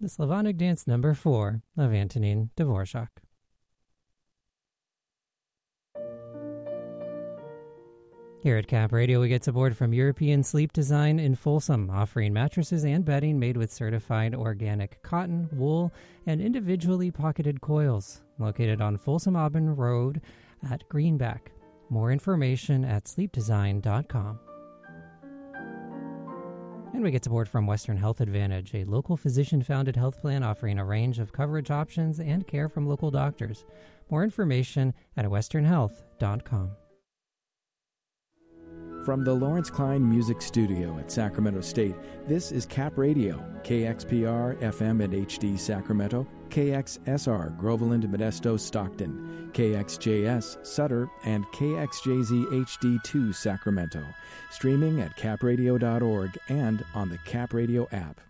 the Slavonic Dance number 4 of Antonin Dvorak. Here at Cap Radio, we get support from European Sleep Design in Folsom, offering mattresses and bedding made with certified organic cotton, wool, and individually pocketed coils. Located on Folsom Auburn Road at Greenback. More information at sleepdesign.com. And we get support from Western Health Advantage, a local physician-founded health plan offering a range of coverage options and care from local doctors. More information at westernhealth.com. From the Lawrence Klein Music Studio at Sacramento State, this is Cap Radio, KXPR FM and HD Sacramento, KXSR Groveland, Modesto, Stockton, KXJS Sutter, and KXJZ HD2 Sacramento. Streaming at capradio.org and on the Cap Radio app.